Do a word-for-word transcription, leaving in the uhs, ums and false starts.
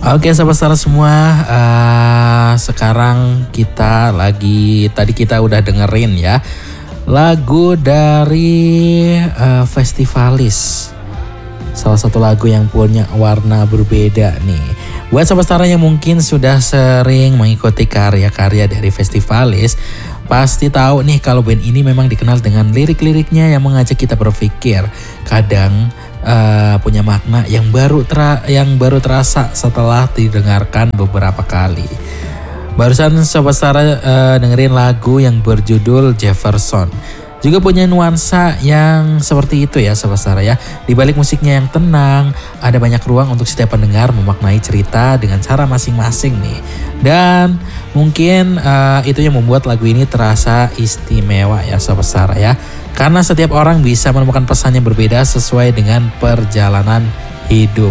Oke Sobat Setara semua, uh, sekarang kita lagi, tadi kita udah dengerin ya lagu dari uh, Festivalis. Salah satu lagu yang punya warna berbeda nih. Buat Sobat Setara yang mungkin sudah sering mengikuti karya-karya dari Festivalis, pasti tahu nih kalau band ini memang dikenal dengan lirik-liriknya yang mengajak kita berpikir. Kadang uh, punya makna yang baru tera, yang baru terasa setelah didengarkan beberapa kali. Barusan Sobat Setara uh, dengerin lagu yang berjudul Jefferson. Juga punya nuansa yang seperti itu ya Sobat Setara ya. Di balik musiknya yang tenang, ada banyak ruang untuk setiap pendengar memaknai cerita dengan cara masing-masing nih. Dan mungkin uh, itu yang membuat lagu ini terasa istimewa ya Sobat Setara ya. Karena setiap orang bisa menemukan pesan yang berbeda sesuai dengan perjalanan hidup.